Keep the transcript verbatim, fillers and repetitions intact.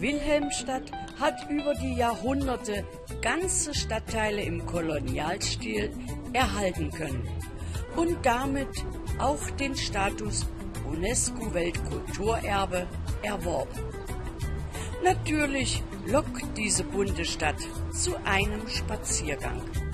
Wilhelmstadt hat über die Jahrhunderte ganze Stadtteile im Kolonialstil erhalten können und damit auch den Status UNESCO-Weltkulturerbe erworben. Natürlich lockt diese bunte Stadt zu einem Spaziergang.